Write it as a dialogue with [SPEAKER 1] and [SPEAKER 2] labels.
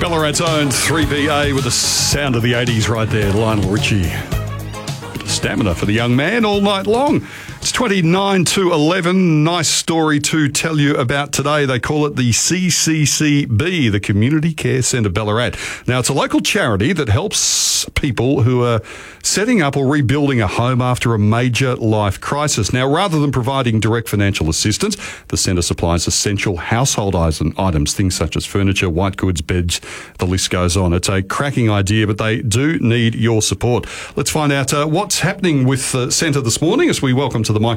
[SPEAKER 1] Ballarat's own 3VA with the sound of the 80s right there, Lionel Richie. Stamina for the young man all night long. It's 29 to 11. Nice story to tell you about today. They call it the CCCB, the Community Care Centre Ballarat. Now, it's a local charity that helps people who are setting up or rebuilding a home after a major life crisis. Now, rather than providing direct financial assistance, the centre supplies essential household items, things such as furniture, white goods, beds, the list goes on. It's a cracking idea, but they do need your support. Let's find out what's happening with the centre this morning as we welcome to the mic